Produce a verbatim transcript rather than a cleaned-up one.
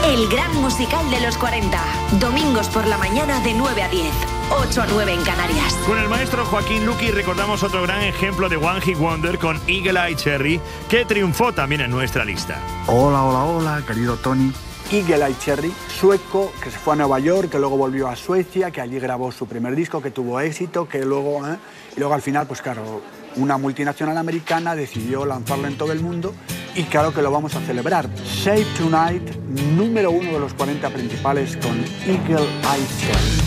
El gran musical de los cuarenta. Domingos por la mañana de nueve a diez. ocho a nueve en Canarias. Con el maestro Joaquín Luqui recordamos otro gran ejemplo de One Hit Wonder con Eagle Eye Cherry, que triunfó también en nuestra lista. Hola, hola, hola, querido Tony. Eagle Eye Cherry, sueco, que se fue a Nueva York, que luego volvió a Suecia, que allí grabó su primer disco, que tuvo éxito, que luego... ¿eh? Y luego al final, pues claro, una multinacional americana decidió lanzarlo en todo el mundo y claro que lo vamos a celebrar. Save Tonight, número uno de los cuarenta principales con Eagle Eye Cherry.